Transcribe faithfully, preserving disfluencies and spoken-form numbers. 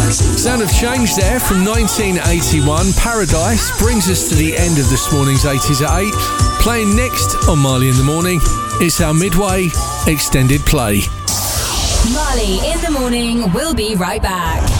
Sound of Change there from nineteen eighty-one. Paradise brings us to the end of this morning's eighties at eight. Playing next on Marley in the Morning, it's our Midway extended play. Marley in the Morning will be right back.